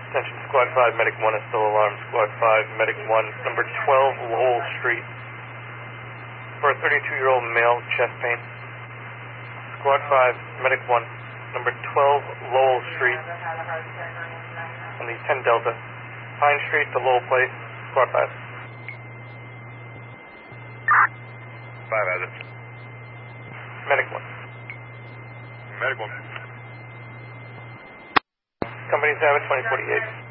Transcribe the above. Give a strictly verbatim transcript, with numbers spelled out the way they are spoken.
Attention, Squad five, Medic one is still alarmed. Squad five, Medic one, number twelve Lowell Street. For a thirty-two-year-old male, chest pain. Squad five, Medic one, number twelve Lowell Street. On the ten Delta. Pine Street to Lowell Place. Squad five. five has it. Medic one. Medic one. Company seven, twenty forty-eight.